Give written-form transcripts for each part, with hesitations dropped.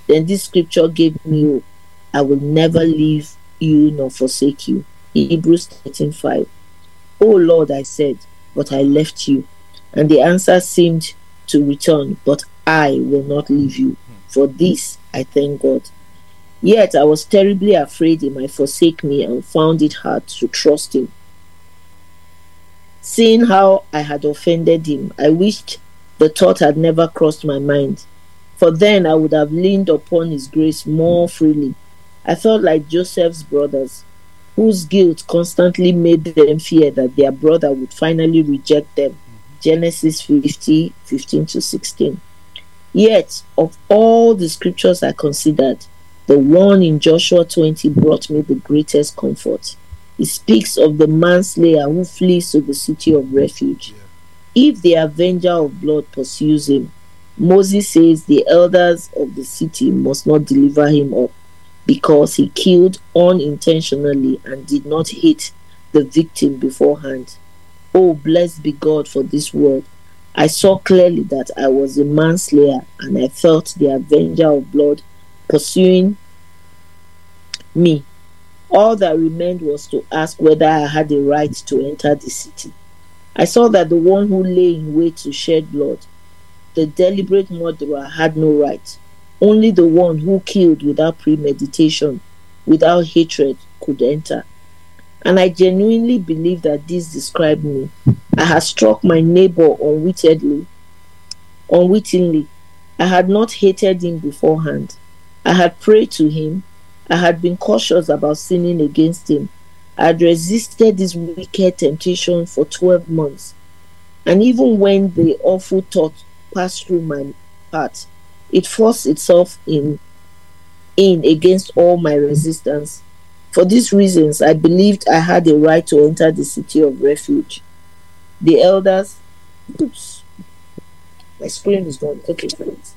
Then this scripture gave me hope. I will never leave you nor forsake you. Hebrews 13:5. Oh Lord, I said, but I left you. And the answer seemed to return, but I will not leave you. For this I thank God. Yet I was terribly afraid he might forsake me and found it hard to trust him. Seeing how I had offended him, I wished the thought had never crossed my mind, for then I would have leaned upon his grace more freely. I felt like Joseph's brothers, whose guilt constantly made them fear that their brother would finally reject them. Genesis 50:15-16. Yet, of all the scriptures I considered, the one in Joshua 20 brought me the greatest comfort. It speaks of the manslayer who flees to the city of refuge. If the avenger of blood pursues him, Moses says the elders of the city must not deliver him up, because he killed unintentionally and did not hit the victim beforehand. Oh, blessed be God for this word. I saw clearly that I was a manslayer, and I felt the avenger of blood pursuing me. All that remained was to ask whether I had a right to enter the city. I saw that the one who lay in wait to shed blood, the deliberate murderer, had no right. Only the one who killed without premeditation, without hatred, could enter. And I genuinely believe that this described me. I had struck my neighbor unwittingly. I had not hated him beforehand. I had prayed to him. I had been cautious about sinning against him. I had resisted this wicked temptation for 12 months. And even when the awful thought passed through my heart, it forced itself in against all my resistance. For these reasons, I believed I had a right to enter the city of refuge. The elders... Oops. My screen is gone. Okay, friends.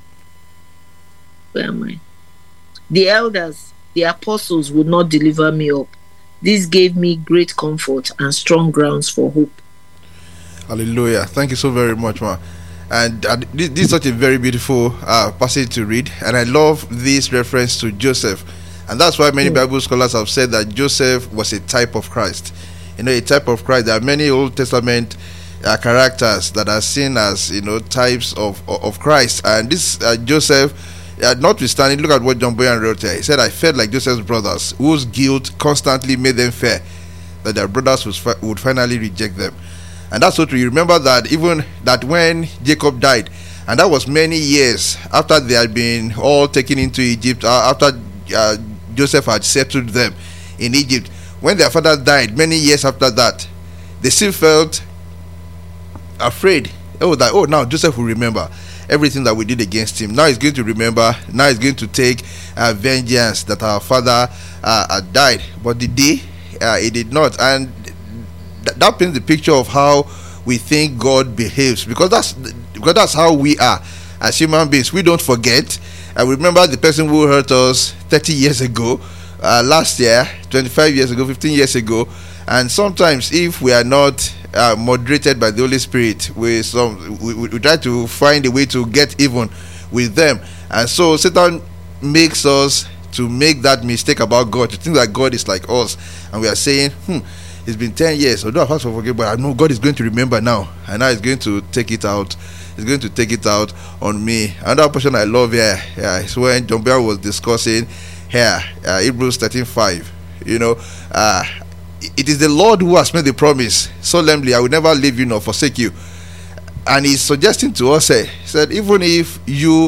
Where am I? The elders, the apostles, would not deliver me up. This gave me great comfort and strong grounds for hope. Hallelujah. Thank you so very much, ma. And this is such a very beautiful passage to read. And I love this reference to Joseph. And that's why many Bible scholars have said that Joseph was a type of Christ. You know, a type of Christ. There are many Old Testament characters that are seen as, types of Christ. And this Joseph, notwithstanding, look at what John Boyan wrote here. He said, I felt like Joseph's brothers, whose guilt constantly made them fear that their brothers would finally reject them. And that's so true. You remember that even that when Jacob died, and that was many years after they had been all taken into Egypt, after Joseph had settled them in Egypt, when their father died, many years after that, they still felt afraid. Now Joseph will remember everything that we did against him. Now he's going to remember. Now he's going to take vengeance that our father had died. But the day he did not. And that paints the picture of how we think God behaves, because that's how we are as human beings. We don't forget. I remember the person who hurt us 30 years ago, last year, 25 years ago, 15 years ago. And sometimes if we are not moderated by the Holy Spirit, we try to find a way to get even with them. And so Satan makes us to make that mistake about God, to think that God is like us. And we are saying, it's been 10 years, although I've asked for forgiveness, but I know God is going to remember now. And now he's going to take it out. He's going to take it out on me. Another portion I love here is when John Bell was discussing here, Hebrews 13:5. It is the Lord who has made the promise solemnly, I will never leave you nor forsake you. And he's suggesting to us, he said, even if you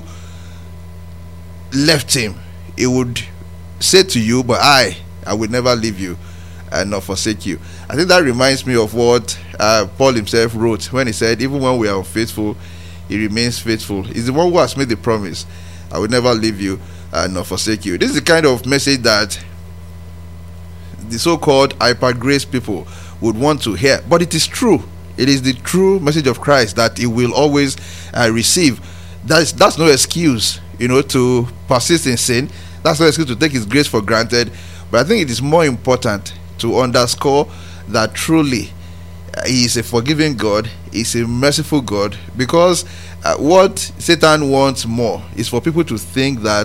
left him, he would say to you, but I will never leave you and not forsake you. I think that reminds me of what Paul himself wrote when he said, even when we are unfaithful, he remains faithful. He's the one who has made the promise, I will never leave you and not forsake you. This is the kind of message that the so-called hyper grace people would want to hear, but it is true. It is the true message of Christ that he will always receive. That's no excuse, to persist in sin. That's no excuse to take his grace for granted. But I think it is more important to underscore that truly he is a forgiving God, he is a merciful God, because what Satan wants more is for people to think that